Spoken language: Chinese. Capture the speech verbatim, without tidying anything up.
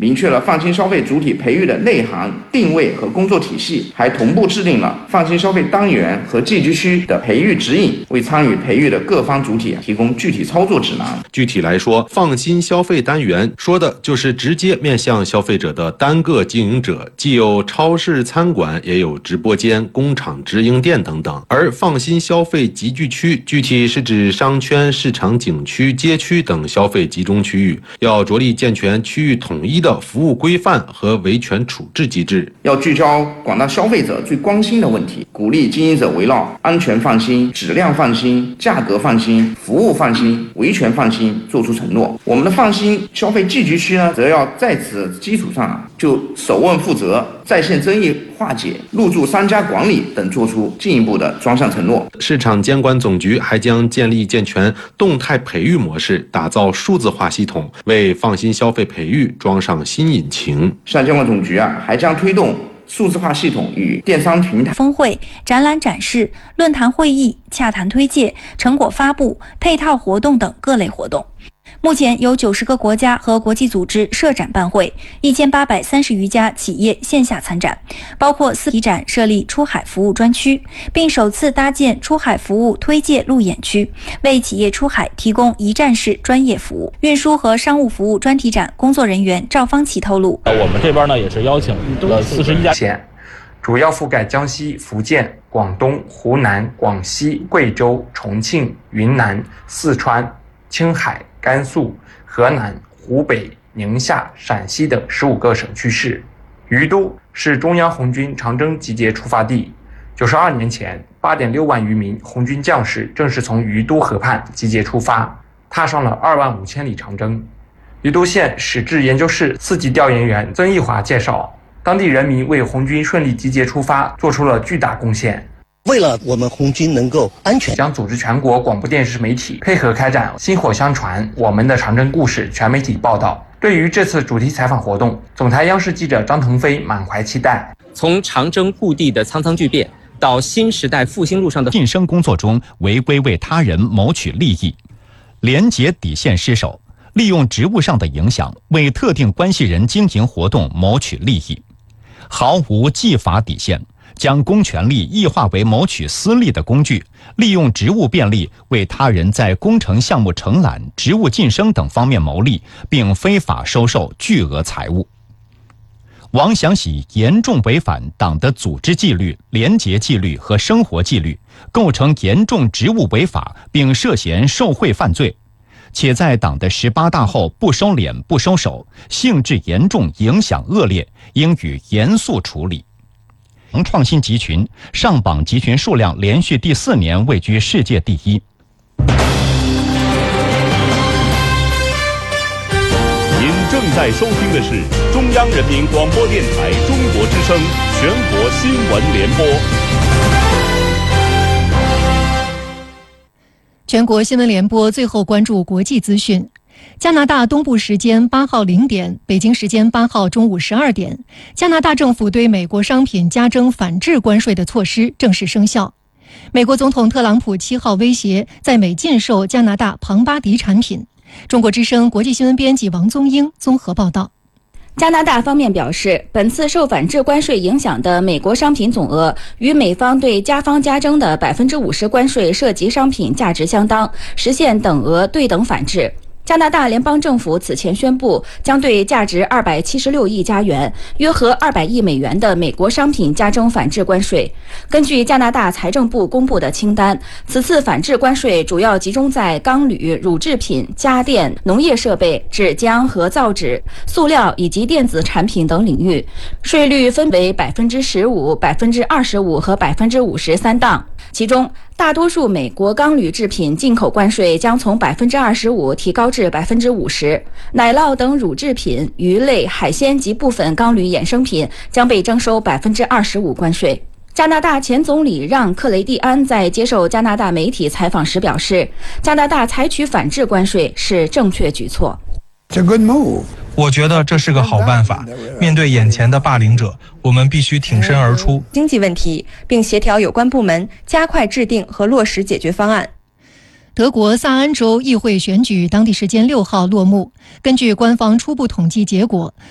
明确了放心消费主体培育的内涵、定位和工作体系，还同步制定了放心消费单元和寄居区的培育指引，为参与培育的各方主体提供具体操作指南。 具体来说，放心消费单元说的就是直接面向消费者的单个经营者，既有超市、餐馆，也有直播间、工厂、直营店等等。而放心消费集聚区具体是指商圈、市场景区、街区等消费集中区域，要着力健全区域统一的服务规范和维权处置机制， 要聚焦广大消费者最关心的问题，鼓励经营者围绕安全放心、质量放心、价格放心、服务放心、维权放心做出承诺。我们的放心消费聚集区呢，则要在此基础上就首问负责、在线争议化解、入驻商家管理等做出进一步的专项承诺。 市场监管总局还将建立健全动态培育模式，打造数字化系统，为放心消费培育装上新引擎。 市场监管总局啊，还将推动数字化系统与电商平台、 峰会、展览展示、论坛会议、洽谈推介、成果发布、配套活动等各类活动。目前有九十个国家和国际组织设展办会，一千八百三十余家企业线下参展，包括四体展设立出海服务专区，并首次搭建出海服务推介路演区，为企业出海提供一站式专业服务。运输和商务服务专题展工作人员赵方奇透露， 我们这边呢也是邀请了四十一家， 主要覆盖江西、福建、广东、湖南、广西、贵州、重庆、云南、四川、青海、甘肃、河南、湖北、宁夏、陕西等十五个省区市。于都是中央红军长征集结出发地。九十二年前，八点六万余名红军将士正是从于都河畔集结出发，踏上了二万五千里长征。于都县史志研究室四级调研员曾义华介绍，当地人民为红军顺利集结出发做出了巨大贡献。 为了我们红军能够安全， 将组织全国广播电视媒体配合开展薪火相传我们的长征故事全媒体报道。对于这次主题采访活动，总台央视记者张腾飞满怀期待。 从长征故地的苍苍巨变到新时代复兴路上的晋升工作中违规为他人谋取利益，廉洁底线失守，利用职务上的影响为特定关系人经营活动谋取利益，毫无纪法底线，将公权力异化为谋取私利的工具，利用职务便利为他人在工程项目承揽、职务晋升等方面牟利，并非法收受巨额财物。王祥喜严重违反党的组织纪律、廉洁纪律和生活纪律，构成严重职务违法，并涉嫌受贿犯罪，且在党的十八大后不收敛不收手，性质严重，影响恶劣，应予严肃处理。创新集群上榜集群数量连续第四年位居世界第一。 您正在收听的是中央人民广播电台中国之声全国新闻联播。 全国新闻联播最后关注国际资讯。加拿大东部时间八号零点，北京时间八号中午十二点，加拿大政府对美国商品加征反制关税的措施正式生效。美国总统特朗普七号威胁在美禁售加拿大庞巴迪产品。中国之声国际新闻编辑王宗英综合报道。 加拿大方面表示，本次受反制关税影响的美国商品总额与美方对加方加征的百分之五十关税涉及商品价值相当，实现等额对等反制。加拿大联邦政府此前宣布，将对价值二百七十六亿加元（约合二百亿美元）的美国商品加征反制关税。根据加拿大财政部公布的清单，此次反制关税主要集中在钢铝、乳制品、家电、农业设备、纸浆和造纸、塑料以及电子产品等领域，税率分为百分之十五、百分之二十五和百分之五十三档。其中，大多数美国钢铝制品进口关税将从百分之二十五提高至百分之五十，奶酪等乳制品、鱼类、海鲜及部分钢铝衍生品将被征收百分之二十五关税。加拿大前总理让·克雷蒂安在接受加拿大媒体采访时表示，加拿大采取反制关税是正确举措。 我觉得这是个好办法。面对眼前的霸凌者，我们必须挺身而出。 经济问题，并协调有关部门加快制定和落实解决方案。 德国萨安州议会选举当地时间六号落幕。根据官方初步统计结果，